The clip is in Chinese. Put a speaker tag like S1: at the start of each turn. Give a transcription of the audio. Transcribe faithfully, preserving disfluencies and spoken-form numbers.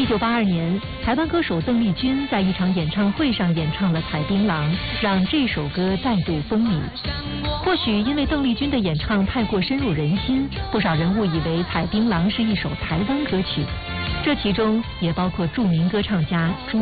S1: 一九八二年，台湾歌手邓丽君在一场演唱会上演唱了《采槟榔》，让这首歌再度风靡。或许因为邓丽君的演唱太过深入人心，不少人误以为《采槟榔》是一首台湾歌曲，这其中也包括著名歌唱家朱